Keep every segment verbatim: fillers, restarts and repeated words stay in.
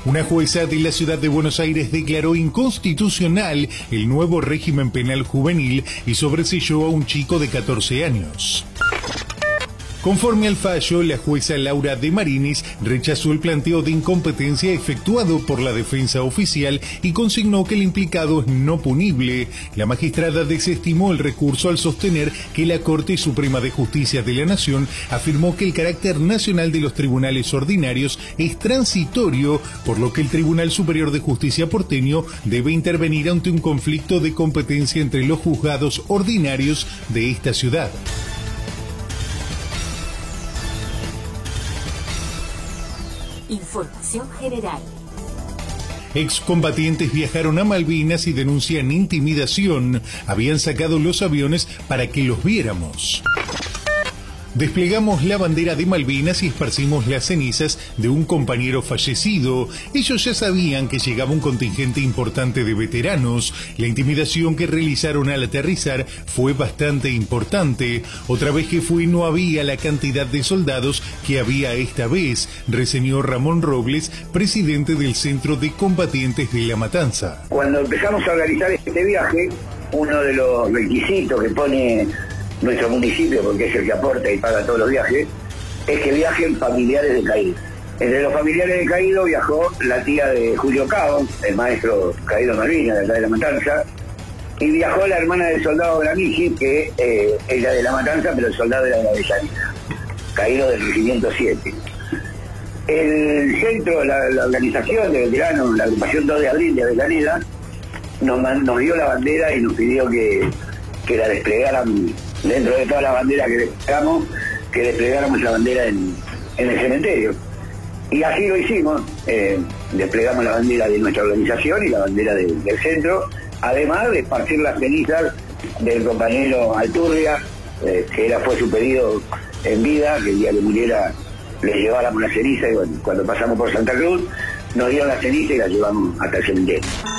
Una jueza de la ciudad de Buenos Aires declaró inconstitucional el nuevo régimen penal juvenil y sobreseyó a un chico de catorce años. Conforme al fallo, la jueza Laura de Marinis rechazó el planteo de incompetencia efectuado por la defensa oficial y consignó que el implicado es no punible. La magistrada desestimó el recurso al sostener que la Corte Suprema de Justicia de la Nación afirmó que el carácter nacional de los tribunales ordinarios es transitorio, por lo que el Tribunal Superior de Justicia porteño debe intervenir ante un conflicto de competencia entre los juzgados ordinarios de esta ciudad. Información general. Excombatientes viajaron a Malvinas y denuncian intimidación. Habían sacado los aviones para que los viéramos. Desplegamos la bandera de Malvinas y esparcimos las cenizas de un compañero fallecido. Ellos ya sabían que llegaba un contingente importante de veteranos. La intimidación que realizaron al aterrizar fue bastante importante. Otra vez que fui no había la cantidad de soldados que había esta vez, reseñó Ramón Robles, presidente del Centro de Combatientes de La Matanza. Cuando empezamos a organizar este viaje, uno de los requisitos que pone nuestro municipio, porque es el que aporta y paga todos los viajes, es que viajen familiares de caídos. Entre los familiares de caídos viajó la tía de Julio Cabo, el maestro caído Malvinas, de acá de La Matanza, y viajó la hermana del soldado Gramigi, que eh, era de La Matanza, pero el soldado era de la Avellaneda, caído del Regimiento siete. El centro, la, la organización de veteranos, la agrupación dos de abril de Avellaneda, nos, nos dio la bandera y nos pidió que, que la desplegaran. Dentro de todas las banderas que desplegamos, que desplegáramos la bandera en, en el cementerio. Y así lo hicimos, eh, desplegamos la bandera de nuestra organización y la bandera de, del centro, además de esparcir las cenizas del compañero Alturria, eh, que era, fue su pedido en vida, que el día que muriera le lleváramos la ceniza, y bueno, cuando pasamos por Santa Cruz, nos dieron la ceniza y la llevamos hasta el cementerio.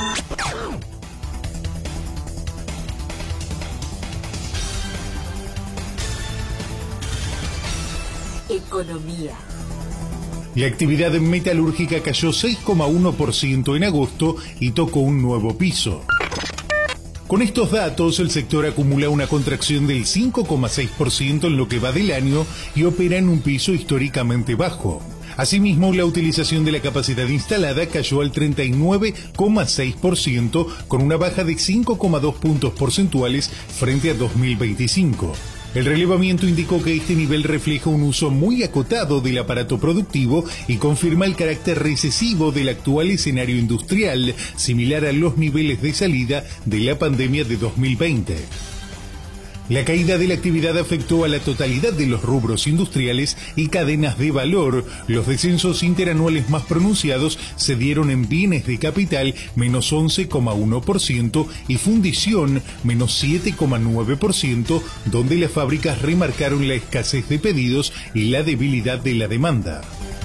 Economía. La actividad metalúrgica cayó seis coma uno por ciento en agosto y tocó un nuevo piso. Con estos datos, el sector acumula una contracción del cinco coma seis por ciento en lo que va del año y opera en un piso históricamente bajo. Asimismo, la utilización de la capacidad instalada cayó al treinta y nueve coma seis por ciento, con una baja de cinco coma dos puntos porcentuales frente a dos mil veinticinco. El relevamiento indicó que este nivel refleja un uso muy acotado del aparato productivo y confirma el carácter recesivo del actual escenario industrial, similar a los niveles de salida de la pandemia de dos mil veinte. La caída de la actividad afectó a la totalidad de los rubros industriales y cadenas de valor. Los descensos interanuales más pronunciados se dieron en bienes de capital, menos once coma uno por ciento, y fundición, menos siete coma nueve por ciento, donde las fábricas remarcaron la escasez de pedidos y la debilidad de la demanda.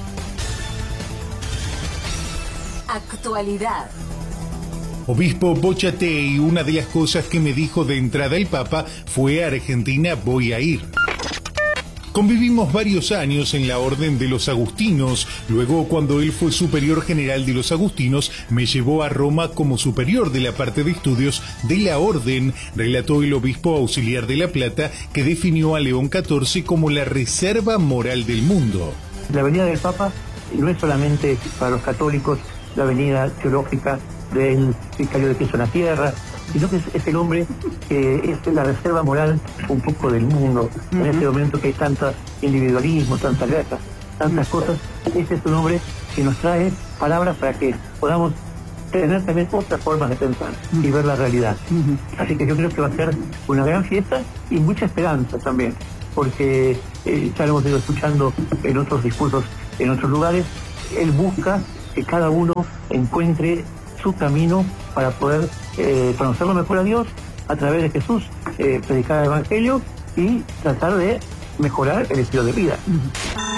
Actualidad. Obispo Bochatey, una de las cosas que me dijo de entrada el Papa fue: a Argentina voy a ir. Convivimos varios años en la Orden de los Agustinos. Luego, cuando él fue superior general de los Agustinos, me llevó a Roma como superior de la parte de estudios de la Orden, relató el obispo auxiliar de La Plata, que definió a León catorce como la reserva moral del mundo. La venida del Papa no es solamente para los católicos la venida teológica del vicario de Cristo en la tierra, sino que es, es el hombre que es la reserva moral un poco del mundo. Uh-huh. En este momento que hay tanto individualismo, tanta guerra, tantas cosas, ese es un hombre que nos trae palabras para que podamos tener también otras formas de pensar uh-huh. y ver la realidad. Uh-huh. Así que yo creo que va a ser una gran fiesta y mucha esperanza también, porque eh, ya lo hemos ido escuchando en otros discursos, en otros lugares. Él busca que cada uno encuentre su camino para poder eh, conocerlo mejor a Dios a través de Jesús, eh, predicar el Evangelio y tratar de mejorar el estilo de vida.